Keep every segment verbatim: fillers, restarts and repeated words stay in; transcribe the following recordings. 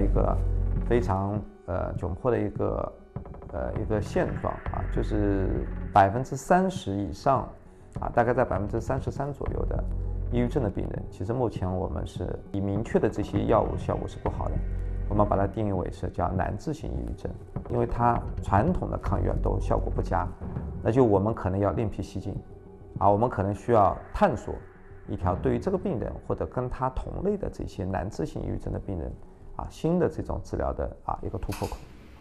个非常呃窘迫的一个呃一个现状啊，就是百分之三十以上啊，大概在百分之三十三左右的抑郁症的病人，其实目前我们是以明确的这些药物效果是不好的，我们把它定义为是叫难治性抑郁症，因为它传统的抗抑郁药都效果不佳，那就我们可能要另辟蹊径啊，我们可能需要探索一条对于这个病人或者跟他同类的这些难治性抑郁症的病人啊，新的这种治疗的啊一个突破口。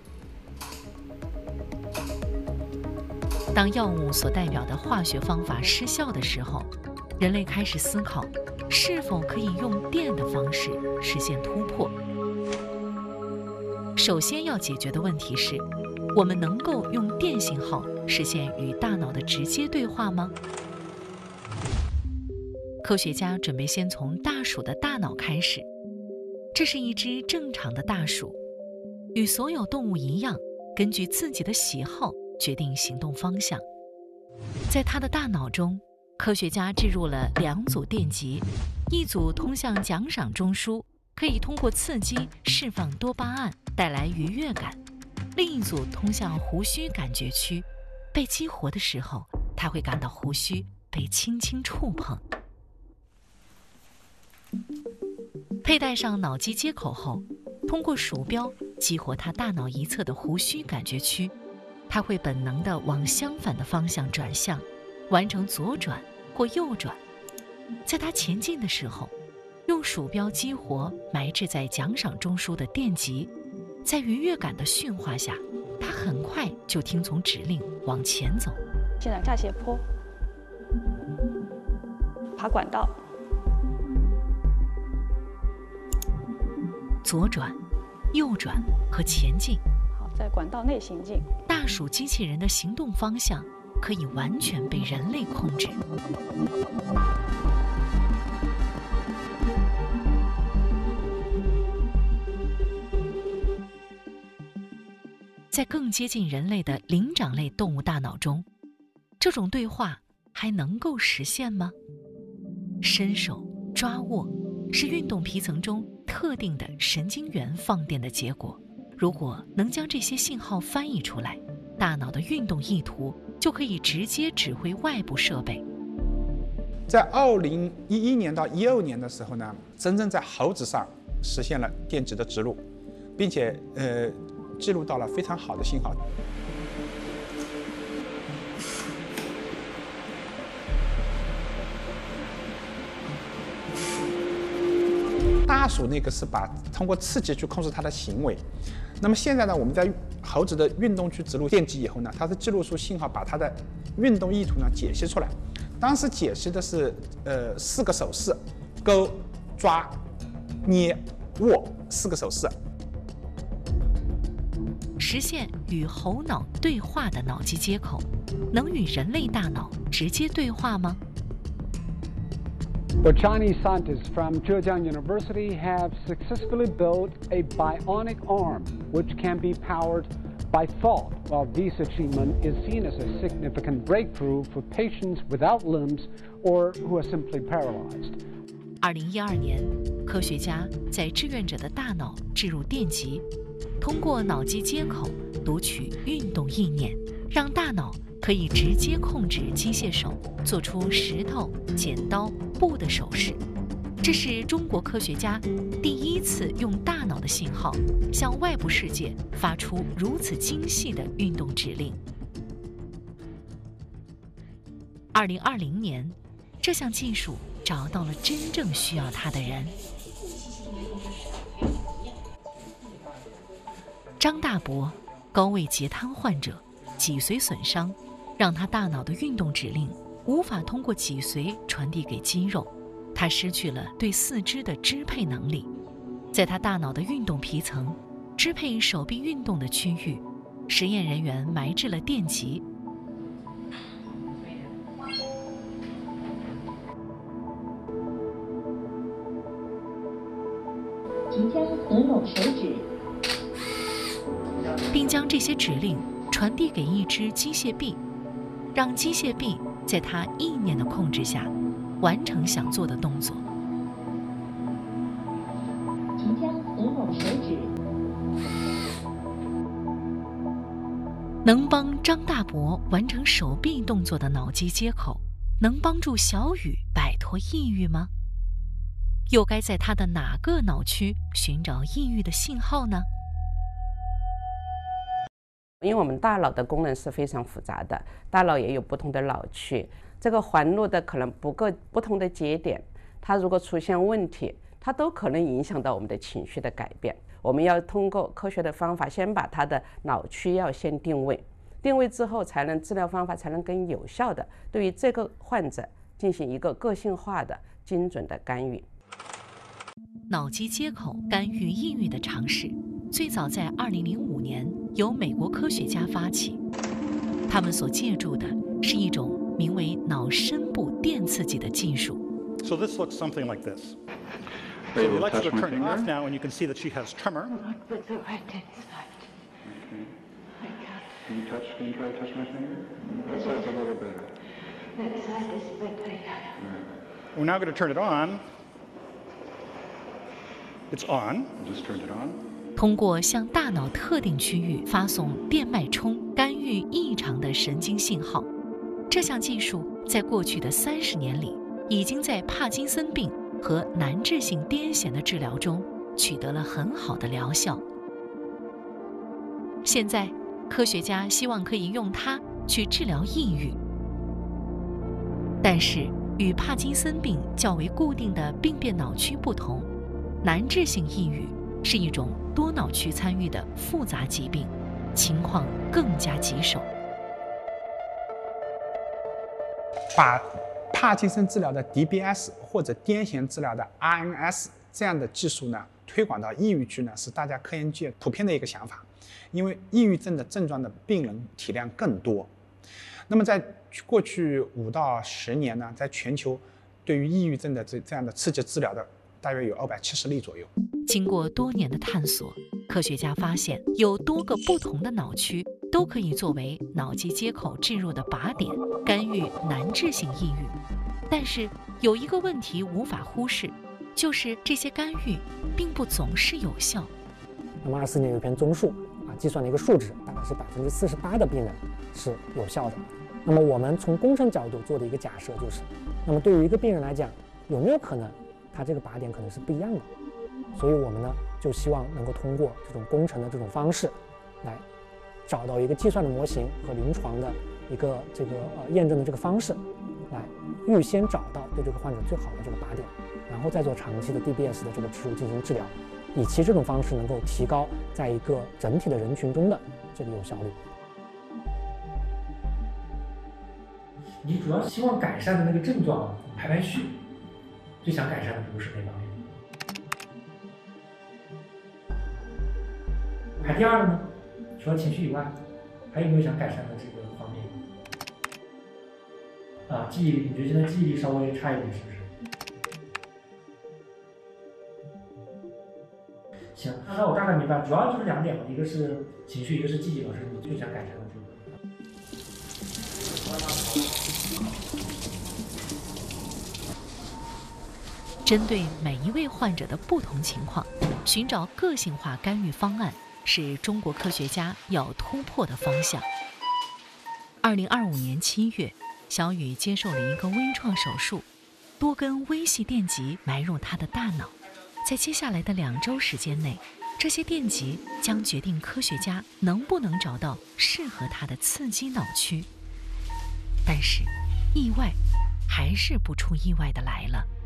当药物所代表的化学方法失效的时候，人类开始思考是否可以用电的方式实现突破。首先要解决的问题是，我们能够用电信号实现与大脑的直接对话吗？科学家准备先从大鼠的大脑开始。这是一只正常的大鼠，与所有动物一样，根据自己的喜好决定行动方向。在它的大脑中，科学家置入了两组电极，一组通向奖赏中枢，可以通过刺激释放多巴胺，带来愉悦感；另一组通向胡须感觉区，被激活的时候，它会感到胡须被轻轻触碰。佩戴上脑机接口后，通过鼠标激活它大脑一侧的胡须感觉区，它会本能地往相反的方向转向，完成左转或右转。在它前进的时候，用鼠标激活埋置在奖赏中枢的电极，在愉悦感的驯化下，它很快就听从指令往前走。 进了下斜坡，爬管道， 左转、右转和前进。 好，在管道内行进。 大鼠机器人的行动方向可以完全被人类控制。在更接近人类的灵长类动物大脑中，这种对话还能够实现吗？伸手、抓握是运动皮层中特定的神经元放电的结果。如果能将这些信号翻译出来，大脑的运动意图就可以直接指挥外部设备。 在二零一一年到一二年的时候呢，真正在猴子上实现了电极的植入，并且呃记录到了非常好的信号。大鼠那个是把通过刺激去控制它的行为，那么现在呢，我们在猴子的运动去植入电极以后呢，它是记录出信号，把它的运动意图呢解析出来。当时解析的是呃四个手势：勾、抓、捏、握四个手势。 实现与猴脑对话的脑机接口，能与人类大脑直接对话吗 But Chinese scientists from Zhejiang University have successfully built a bionic arm which can be powered by thought. While this achievement is seen as a significant breakthrough for patients without limbs or who are simply paralyzed. 二零一二年，科学家在志愿者的大脑置入电极，通过脑机接口读取运动意念，让大脑可以直接控制机械手做出石头、剪刀、布的手势。这是中国科学家第一次用大脑的信号向外部世界发出如此精细的运动指令。二零二零年，这项技术找到了真正需要它的人。张大伯，高位截瘫患者，脊髓损伤，让他大脑的运动指令无法通过脊髓传递给肌肉，他失去了对四肢的支配能力。在他大脑的运动皮层，支配手臂运动的区域，实验人员埋置了电极。 即将合拢手指， 并将这些指令传递给一只机械臂，让机械臂在它意念的控制下完成想做的动作。 即将合拢手指， 能帮张大伯完成手臂动作的脑机接口，能帮助小雨摆脱抑郁吗？又该在他的哪个脑区寻找抑郁的信号呢？ 因为我们大脑的功能是非常复杂的，大脑也有不同的脑区，这个环路的可能不个不同的节点，它如果出现问题，它都可能影响到我们的情绪的改变。我们要通过科学的方法，先把它的脑区要先定位，定位之后，才能治疗方法才能更有效的对于这个患者进行一个个性化的、精准的干预。 脑机接口干预抑郁的尝试，最早在二零零五年由美国科学家发起，他们所借助的是一种名为脑深部电刺激的技术。 So this looks something like this. So the electrodes are turning off now, and you can see that she has tremor. But the right hand side. I can't. Can you touch? Can you try to touch my finger? That side's a little better. That side is better. We're now going to turn it on. It's on. Just turned it on. 通过向大脑特定区域发送电脉冲，干预异常的神经信号。这项技术在过去的三十年里，已经在帕金森病和难治性癫痫的治疗中取得了很好的疗效。现在，科学家希望可以用它去治疗抑郁。但是，与帕金森病较为固定的病变脑区不同，难治性抑郁是一种多脑区参与的复杂疾病，情况更加棘手。 把帕金森治疗的 D B S 或者癫痫治疗的 R N S 这样的技术呢，推广到抑郁区呢，是大家科研界普遍的一个想法。因为抑郁症的症状的病人体量更多，那么在过去五到十年呢，在全球对于抑郁症的这这样的刺激治疗的大约有二百七十例左右。 经过多年的探索，科学家发现有多个不同的脑区都可以作为脑机接口置入的靶点，干预难治性抑郁。但是有一个问题无法忽视，就是这些干预并不总是有效。 那么二四年有一篇综述啊，计算了一个数值，大概是百分之四十八的病人是有效的。那么我们从工程角度做的一个假设就是，那么对于一个病人来讲，有没有可能他这个靶点可能是不一样的？所以我们呢就希望能够通过这种工程的这种方式，来找到一个计算的模型和临床的一个这个呃验证的这个方式，来预先找到对这个患者最好的这个靶点，然后再做长期的 D B S 的这个植入进行治疗，以其这种方式能够提高在一个整体的人群中的这个有效率。 你主要希望改善的那个症状排排序，最想改善的不是哪方面？排第二的呢？除了情绪以外，还有没有想改善的这个方面？啊，记忆力，你觉得现在记忆力稍微差一点，是不是？行，那我大概明白，主要就是两点嘛，一个是情绪，一个是记忆。老师，你最想改善的这个。 针对每一位患者的不同情况，寻找个性化干预方案是中国科学家要突破的方向。二零二五年七月，小雨接受了一个微创手术，多根微细电极埋入他的大脑。在接下来的两周时间内，这些电极将决定科学家能不能找到适合他的刺激脑区。但是，意外还是不出意外的来了。